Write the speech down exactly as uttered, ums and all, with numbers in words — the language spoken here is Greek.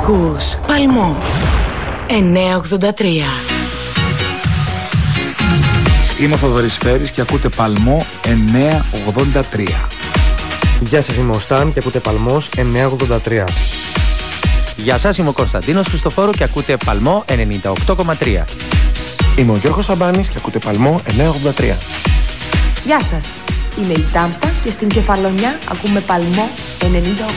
Ακούς Παλμό εννιακόσια ογδόντα τρία. Είμαι ο Θοδωρής Φέρης και ακούτε Παλμό εννιακόσια ογδόντα τρία. Γεια σας, είμαι ο Σταν και ακούτε Παλμός εννιακόσια ογδόντα τρία. Γεια σας, είμαι ο Κωνσταντίνος Χριστοφόρου και ακούτε Παλμό ενενήντα οκτώ κόμμα τρία. Είμαι ο Γιώργος Σαμπάνης και ακούτε Παλμό εννιακόσια ογδόντα τρία. Γεια σας, είμαι η Τάμπα και στην Κεφαλονιά ακούμε Παλμό ενενήντα οκτώ.